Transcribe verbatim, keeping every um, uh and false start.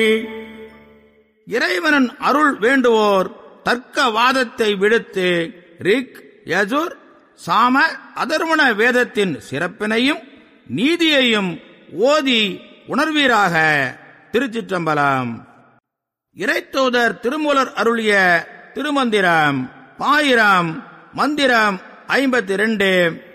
இறைவனின் அருள் வேண்டுவோர் தர்க்க வாதத்தை விடுத்து ரிக், யஜுர், சாம, அதர்வண வேதத்தின் சிறப்பினையும் நீதியையும் ஓதி உணர்வீராக. திருச்சிற்றம்பலம். இறைத்தூதர் திருமூலர் அருளிய திருமந்திரம் பாயிரம் மந்திரம் ஐம்பத்தி இரண்டு.